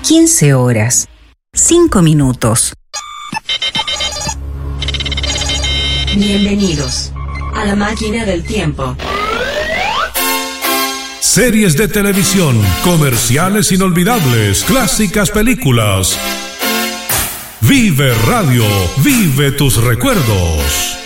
15 horas, 5 minutos. Bienvenidos a la máquina del tiempo. Series de televisión, comerciales inolvidables, clásicas películas. Vive Radio, vive tus recuerdos.